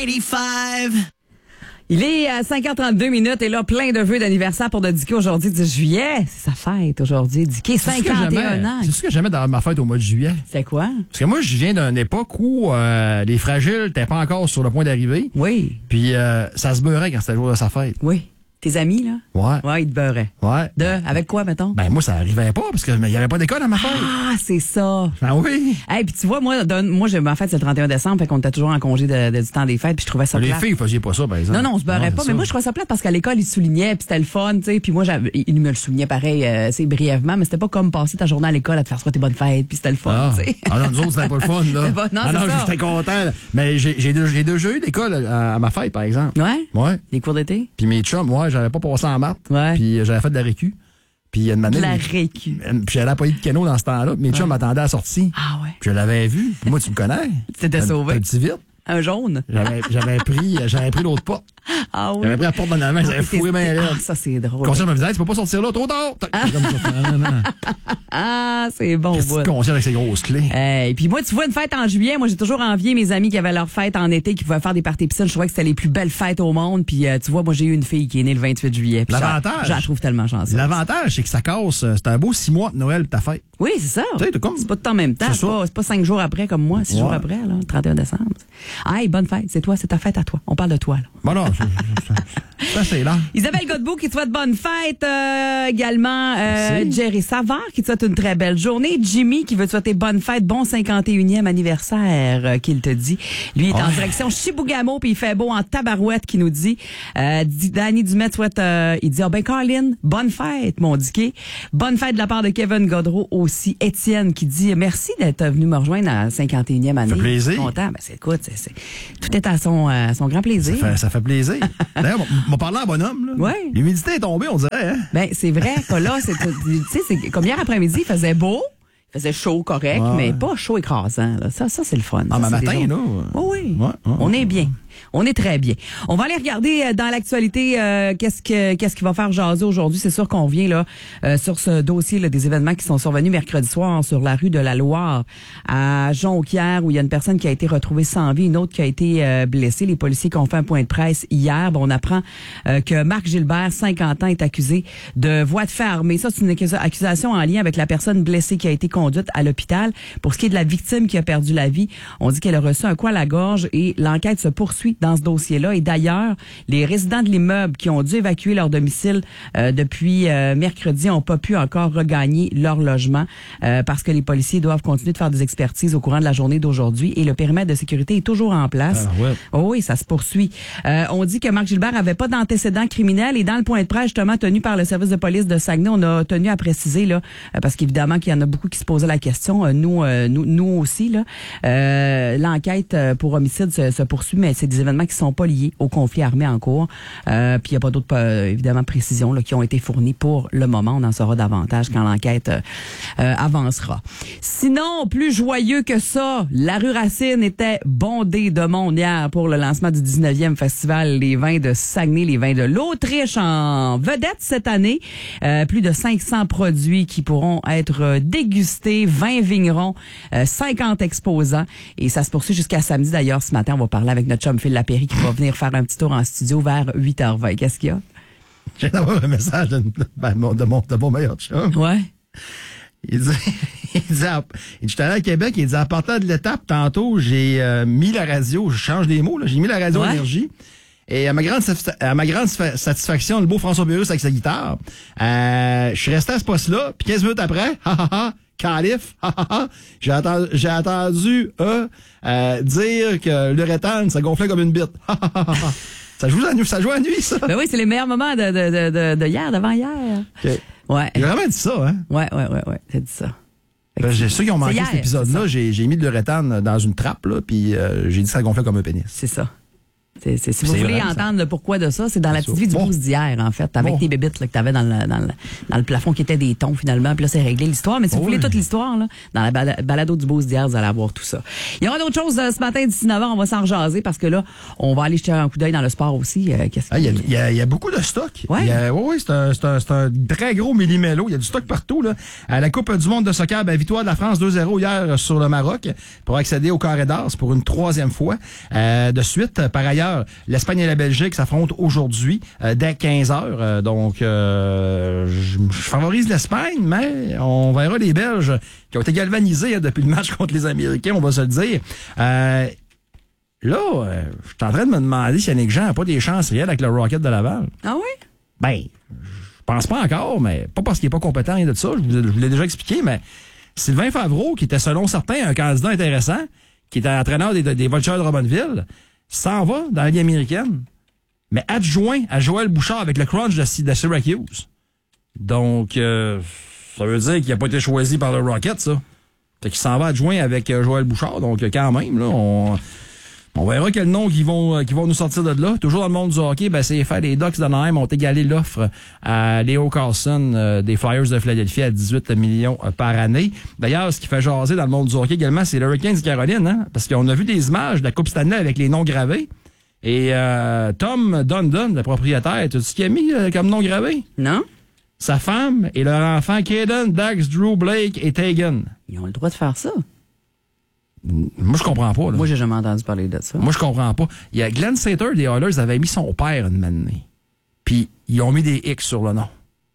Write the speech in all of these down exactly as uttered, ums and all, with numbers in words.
quatre-vingt-quinze. Il est à cinq heures trente-deux minutes et là, plein de vœux d'anniversaire pour notre Dicky aujourd'hui, dix juillet. C'est sa fête aujourd'hui. Dicky, cinquante et un ans. C'est ce que j'aimais dans ma fête au mois de juillet. C'est quoi? Parce que moi, je viens d'une époque où euh, les fragiles n'étaient pas encore sur le point d'arriver. Oui. Puis euh, ça se beurrait quand c'était le jour de sa fête. Oui. Tes amis, là? Ouais. Ouais, ils te beurraient. Ouais. De, avec quoi, mettons? Ben moi, ça arrivait pas parce qu'il n'y avait pas d'école à ma fête. Ah, c'est ça. Ben oui. Hey, puis tu vois, moi, d'un- moi, j'ai ma fête, c'est le trente et un décembre, fait qu'on était toujours en congé de, de- du temps des fêtes, puis je trouvais ça Les plate. filles, vous faisiez pas ça, par exemple. Non, non, on se beurrait Ouais, pas, c'est mais ça. moi, je trouvais ça plate parce qu'à l'école, ils soulignaient, puis c'était le fun, tu sais, puis moi, j'avais, ils me le soulignaient pareil, euh, c'est brièvement, mais c'était pas comme passer ta journée à l'école à te faire souhaiter bonne fête, puis c'était le fun, Ah. tu sais. Ah non, nous autres, c'était pas le fun, là. C'était pas- non, ah c'est non, ça. j'étais content. là. Mais j'ai j'ai déjà, j'ai déjà eu d'école à, à ma fête, par exemple. Ouais? Ouais. Les cours d'été? Puis mes chums, ouais, j'avais pas passé en maths. Ouais. Puis euh, j'avais fait de la récu. Puis une De manette. la récu. Puis j'allais à Poigny de Canot dans ce temps-là. Mes chums m'attendaient à la sortie. Ah ouais. Puis je l'avais vu. Puis moi, tu me connais. T'étais T'as- sauvé. t'as un petit vite. Un jaune? J'avais, j'avais pris, j'avais pris l'autre porte. Ah oui. J'avais pris la porte dans la main, j'avais Ah, fourré t'es- bien Ah, raide. ça, c'est Le drôle. concierge me disait, tu peux pas sortir là, trop tard. J'étais comme ça. Non, non, non. Ah, c'est bon. Qu'est-ce que bout. tu concierge avec ses grosses clés? Et puis moi, tu vois, une fête en juillet, moi, j'ai toujours envié mes amis qui avaient leur fête en été, qui pouvaient faire des parties piscines. Je trouvais que c'était les plus belles fêtes au monde. Puis euh, tu vois, moi, j'ai eu une fille qui est née le vingt-huit juillet. Puis L'avantage. Je la trouve tellement chanceuse. L'avantage, c'est que ça casse. euh, C'est un beau six mois de Noël pour ta fête. Oui, c'est ça. Tu sais, t'es comme- C'est pas tout en même temps. C'est C'est ça. pas, c'est pas cinq jours après comme moi, six Ouais. jours après, là, le trente et un décembre. Hey, bonne fête. C'est toi, c'est ta fête à toi. On parle de toi, là. Bon, non, c'est- c'est- ça, c'est là. Isabelle Godbout qui te souhaite bonne fête. Euh, également, euh, Merci. Jerry Savard qui te souhaite une très belle journée. Jimmy qui veut te souhaiter bonne fête, bon cinquante et unième anniversaire euh, qu'il te dit. Lui est en Ouais. direction Chibougamau puis il fait beau en tabarouette qui nous dit. Euh, dit- Danny Dumet souhaite, euh, il dit, ah ben Colin, bonne fête mon Dicky. Bonne fête de la part de Kevin Godreau aussi. Étienne qui dit, merci d'être venu me rejoindre à la cinquante et unième année. Ça fait plaisir. Je suis content. Ben, c'est, écoute, c'est, c'est- tout est à son, euh, à son grand plaisir. Ça fait, ça fait plaisir. D'ailleurs, mon parlant à bonhomme, là. Ouais. L'humidité est tombée, on dirait, hein? Ben, c'est vrai que là, c'est, tu sais, c'est, comme hier après-midi, il faisait beau, il faisait chaud, correct, Ouais. mais pas chaud écrasant, là. Ça, ça, c'est le fun. Ah, Ça, mais c'est matin, des là. jours- Oh oui. Ouais, ouais, On ouais. est bien. On est très bien. On va aller regarder euh, dans l'actualité euh, qu'est-ce que qu'est-ce qui va faire jaser aujourd'hui. C'est sûr qu'on revient là euh, sur ce dossier là, des événements qui sont survenus mercredi soir sur la rue de la Loire à Jonquière où il y a une personne qui a été retrouvée sans vie, une autre qui a été euh, blessée. Les policiers qui ont fait un point de presse hier, bon, on apprend euh, que Marc Gilbert, cinquante ans, est accusé de voie de fait armée. Ça, c'est une accusa- accusation en lien avec la personne blessée qui a été conduite à l'hôpital. Pour ce qui est de la victime qui a perdu la vie, on dit qu'elle a reçu un coup à la gorge et l'enquête se poursuit dans ce dossier-là. Et d'ailleurs, les résidents de l'immeuble qui ont dû évacuer leur domicile euh, depuis euh, mercredi n'ont pas pu encore regagner leur logement euh, parce que les policiers doivent continuer de faire des expertises au courant de la journée d'aujourd'hui et le périmètre de sécurité est toujours en place. Ah, ouais. Oh oui, ça se poursuit. Euh, on dit que Marc Gilbert avait pas d'antécédents criminels et dans le point de presse justement tenu par le service de police de Saguenay, on a tenu à préciser là euh, parce qu'évidemment qu'il y en a beaucoup qui se posaient la question, euh, nous, euh, nous, nous aussi là, euh, l'enquête euh, pour homicide se, se poursuit, mais c'est des événements qui sont pas liés au conflit armé en cours. Euh, puis il y a pas d'autres euh, évidemment précisions là, qui ont été fournies pour le moment. On en saura davantage quand l'enquête euh, euh, avancera. Sinon, plus joyeux que ça, la rue Racine était bondée de monde hier pour le lancement du dix-neuvième festival Les Vins de Saguenay, les vins de l'Autriche en vedette cette année. Euh, plus de cinq cents produits qui pourront être euh, dégustés, vingt vignerons, euh, cinquante exposants et ça se poursuit jusqu'à samedi. D'ailleurs, ce matin, on va parler avec notre chum Phil Lapéry qui va venir faire un petit tour en studio vers huit heures vingt. Qu'est-ce qu'il y a? Je viens d'avoir un message de, ben, mon- de, mon, de mon meilleur chum. Ouais. Il dit, il dit, à- il dit, j'étais allé à Québec, il dit, en partant de l'étape, tantôt, j'ai euh, mis la radio, je change des mots, là, j'ai mis la radio Ouais. énergie. Et à ma grande, satisfa- à ma grande satisfa- satisfaction, le beau François Pérus avec sa guitare, euh, je suis resté à ce poste-là, puis quinze minutes après, ha ha ha, calife, ha ha ha, j'ai attendu, j'ai attendu eux, euh, dire que l'uréthane, ça gonflait comme une bite. Ha ha ha ha. Ça joue la nuit, ça joue la nuit, ça. Ben oui, c'est les meilleurs moments de, de, de, de, de hier, d'avant-hier. OK. Ouais. J'ai vraiment dit ça, hein. Ouais, ouais, ouais, ouais. T'as dit ça. Ben, j'ai ceux qui ont manqué hier, cet épisode-là, c'est ça. j'ai, j'ai mis de l'uréthane dans une trappe, là, puis euh, j'ai dit que ça gonflait comme un pénis. C'est ça. C'est, c'est, si vous C'est voulez vrai, entendre le pourquoi de ça, c'est dans la petite vie du Bon. boost d'hier, en fait, avec Bon. tes bébites là, que tu avais dans le, dans, le, dans le plafond qui était des tons, finalement. Puis là, c'est réglé l'histoire. Mais si vous Oh voulez oui. toute l'histoire, là, dans la bala- balado du boost d'hier, vous allez avoir tout ça. Il y aura d'autres choses euh, ce matin, d'ici neuf heures, on va s'en rejaser parce que là, on va aller jeter un coup d'œil dans le sport aussi. Euh, qu'est-ce Ah, Il y, a- qui- il y a- il y a beaucoup de stock. Ouais. Il y a- oui, oui, c'est un, c'est un- c'est un très gros millimélo. Il y a du stock partout. Là. À la Coupe du monde de soccer, ben, victoire de la France deux zéro hier sur le Maroc pour accéder au carré d'as pour une troisième fois. Euh, de suite, par ailleurs, l'Espagne et la Belgique s'affrontent aujourd'hui euh, dès quinze heures. Euh, donc, euh, je je favorise l'Espagne, mais on verra les Belges qui ont été galvanisés hein, depuis le match contre les Américains, on va se le dire. Euh, Là, euh, je suis en train de me demander si Yannick Jean n'a pas des chances réelles avec le Rocket de Laval. Ah oui? Ben, je pense pas encore, mais pas parce qu'il est pas compétent, rien de ça. Je vous, je vous l'ai déjà expliqué, mais Sylvain Favreau, qui était selon certains un candidat intéressant, qui était entraîneur des, des Vultures de Drummondville, s'en va dans la Ligue américaine, mais adjoint à Joël Bouchard avec le Crunch de, de Syracuse. Donc, euh, ça veut dire qu'il n'a pas été choisi par le Rocket, ça. Fait qu'il s'en va adjoint avec euh, Joël Bouchard. Donc, quand même, là, on... On verra quel nom qui vont euh, qui vont nous sortir de là. Toujours dans le monde du hockey, ben c'est fait. Les Ducks d'Anaheim ont égalé l'offre à Leo Carlson euh, des Flyers de Philadelphie à dix-huit millions euh, par année. D'ailleurs, ce qui fait jaser dans le monde du hockey également, c'est les Hurricanes de Caroline, hein, parce qu'on a vu des images de la Coupe Stanley avec les noms gravés. Et euh, Tom Dundon, le propriétaire, tu sais ce qu'il a mis euh, comme nom gravé? Non? Sa femme et leur enfant Caden, Dax, Drew, Blake et Tegan. Ils ont le droit de faire ça. Moi, je comprends pas. Là. Moi, j'ai jamais entendu parler de ça. Moi, je comprends pas. Il y a Glenn Sater des Oilers avait mis son père une manée. Puis, ils ont mis des X sur le nom.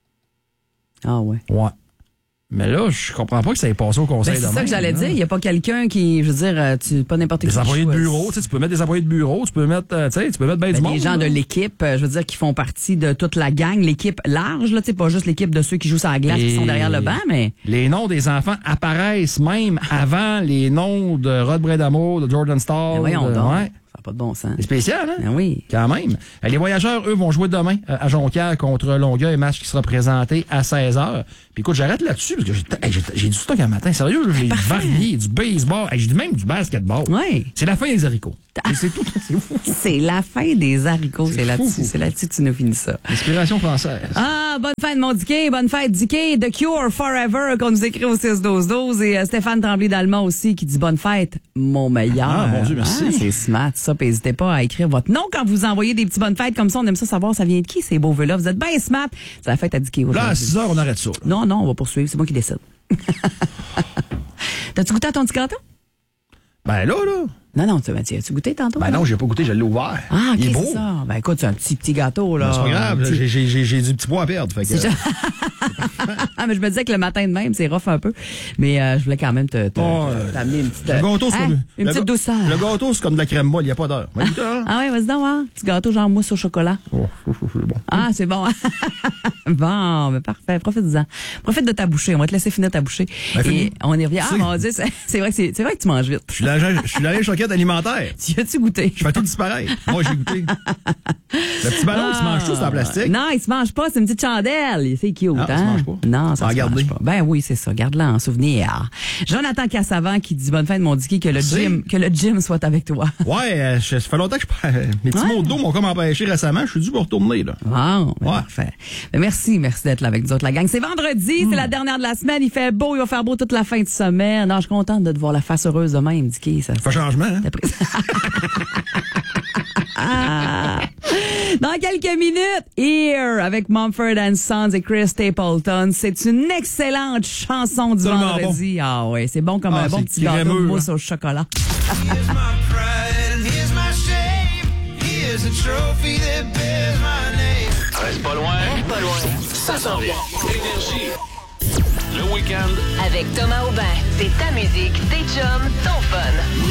Ah ouais. Ouais. Mais là, je comprends pas que ça ait passé au conseil Ben, c'est de ça même, que j'allais là. dire. Il n'y a pas quelqu'un qui, je veux dire, euh, tu, pas n'importe qui. Des employés de choisit. bureau, tu sais, tu peux mettre des employés de bureau, tu peux mettre, euh, tu sais, tu peux mettre bien Ben, du monde. les gens là. de l'équipe, euh, je veux dire, qui font partie de toute la gang, l'équipe large, là, tu sais, pas juste l'équipe de ceux qui jouent sur la glace, Et qui sont derrière le banc, mais. Les noms des enfants apparaissent même avant les noms de Rod Bredamo, de Jordan Stahl. Ben, voyons de- donc. Ouais. Ça n'a pas de bon sens. C'est spécial, hein? Ben oui. Quand même. Euh, Les Voyageurs, eux, vont jouer demain euh, à Jonquière contre Longueuil, match qui sera présenté à seize heures. Puis écoute, j'arrête là-dessus parce que j'ai, hey, j'ai, j'ai du stock un matin. Sérieux, là, j'ai du varié, du baseball, hey, j'ai même du basketball. Oui. C'est la fin des haricots. Et c'est tout. C'est fou. C'est la fin des haricots, c'est, C'est là-dessus. fou, fou. C'est là-dessus que tu nous finis ça. Inspiration française. Ah, bonne fête, mon Dicky. Bonne fête, Dicky. The Cure Forever, qu'on nous écrit au six douze douze. Et euh, Stéphane Tremblay-D'Allemand aussi, qui dit bonne fête, mon meilleur. Ah, mon Dieu, merci. Ah, c'est smart, ça. Puis n'hésitez pas à écrire votre nom quand vous envoyez des petits bonnes fêtes comme ça. On aime ça savoir ça vient de qui, ces beaux vœux-là. Vous êtes bien smart. C'est la fête à Dicky aujourd'hui. Là, à six heures, on arrête ça. là. Non, non, on va poursuivre. C'est moi qui décide. T'as-tu goûté à ton petit gâteau? Ben là, là. Non, non, tu Mathieu, as-tu goûté tantôt? Ben non, j'ai pas goûté, je l'ai ouvert. Ah, ok, Il est beau. c'est ça. Ben écoute, c'est un petit, petit gâteau, là. Ben, c'est pas grave, Un là, petit- j'ai, j'ai, j'ai, j'ai du petit poids à perdre. Fait que, C'est juste- ah, mais je me disais que le matin de même, c'est rough un peu. Mais euh, je voulais quand même te, te- Oh, te- t'amener une petite... le gâteau, c'est hein, comme, une le petite ga- douceur. Le gâteau, c'est comme de la crème molle, il n'y a pas d'heure. Ben, dis-toi, hein? Ah ouais, vas-y donc, hein. Petit gâteau genre mousse au chocolat. Oh, oh, oh, c'est bon. Ah, c'est bon. Bon, mais parfait. Profite-en. Profite de ta bouchée. On va te laisser finir ta bouchée. Ben, Et fini. on y revient. Ah, C'est- mon Dieu, c'est c'est vrai que c'est c'est vrai que tu manges vite. Je suis l'agent- je suis l'agent choquette alimentaire. Tu as-tu goûté? Je fais tout disparaître. Moi, j'ai goûté. Le petit ballon, il se mange tout, c'est en plastique. Ah. Non, il se mange pas, c'est une petite chandelle. C'est cute, Ah, hein? il se mange pas. Non, ça Ah, se regardez. mange pas. Ben oui, c'est ça. Garde-la en souvenir. Jonathan Cassavant qui dit bonne fête, mon Dicky, que le Merci. gym, que le gym soit avec toi. Ouais, euh, je- ça fait longtemps que je perds. Mes petits Ouais. mots de dos m'ont comme empêché récemment. Je suis dû pour retourner, là. Bon, ben Ouais. parfait. Ben merci, merci d'être là avec nous autres, la gang. C'est vendredi, Hmm. c'est la dernière de la semaine. Il fait beau, il va faire beau toute la fin de semaine. Non, je suis contente de te voir la face heureuse de même, Dicky. Ça, Pas changement, hein? T'as pris- Ah. Dans quelques minutes, Here avec Mumford and Sons et Chris Stapleton. C'est une excellente chanson du Tellement vendredi. Ah ouais, c'est bon comme Ah, un bon c'est petit gâteau de crémeux, mousse hein. au chocolat. Here's my pride and here's my shame. Here's a trophy that bears my name. Reste pas loin. Pas loin. Ça s'en vient. Énergie. Le week-end, Avec Thomas Aubin. C'est ta musique, tes chums, ton fun.